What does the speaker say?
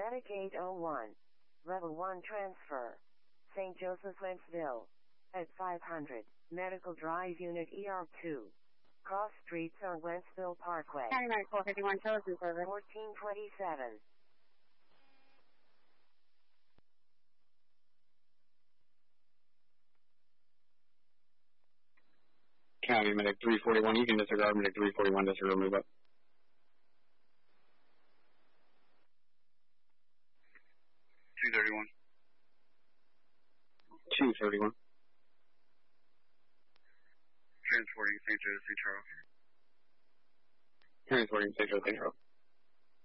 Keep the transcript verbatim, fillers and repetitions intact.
Medic eight oh one. Level one transfer. Saint Joseph, Wentzville. At five hundred. Medical Drive Unit E R two. Cross streets on Wentzville Parkway. County Medic four fifty-one, Chosen Service. fourteen twenty-seven. County Medic three forty-one, you can disregard Medic three forty-one, disregard, move up. two thirty-one. two thirty-one. Transporting Saint Joseph, Saint Charles. Transporting Saint Joseph, Saint Charles.